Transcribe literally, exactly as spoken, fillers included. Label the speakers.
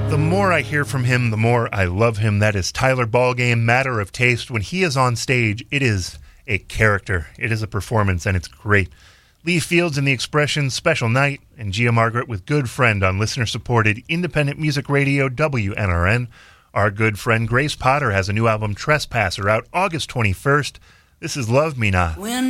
Speaker 1: The more I hear from him, the more I love him. That is Tyler Ballgame, Matter of Taste. When he is on stage, it is a character. It is a performance, and it's great. Lee Fields and the Expressions, Special Night, and Gia Margaret with Good Friend on listener-supported independent music radio W N R N. Our good friend Grace Potter has a new album, Trespasser, out August twenty-first. This is Love Me Not.
Speaker 2: When